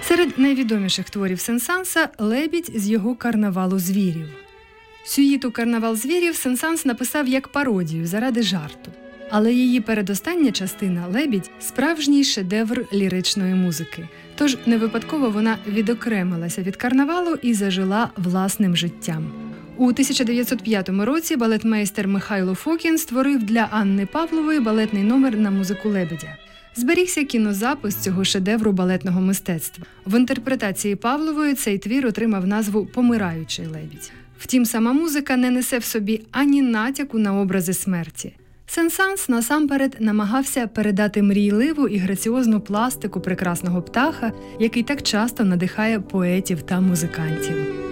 Серед найвідоміших творів Сен-Санса – «Лебідь» з його «Карнавалу звірів». Сюїту «Карнавал звірів» Сен-Санс написав як пародію заради жарту. Але її передостання частина «Лебідь» – справжній шедевр ліричної музики. Тож не випадково вона відокремилася від карнавалу і зажила власним життям. У 1905 році балетмейстер Михайло Фокін створив для Анни Павлової балетний номер на музику «Лебедя». Зберігся кінозапис цього шедевру балетного мистецтва. В інтерпретації Павлової цей твір отримав назву «Помираючий лебідь». Втім, сама музика не несе в собі ані натяку на образи смерті. Сен-Санс насамперед намагався передати мрійливу і граціозну пластику прекрасного птаха, який так часто надихає поетів та музикантів.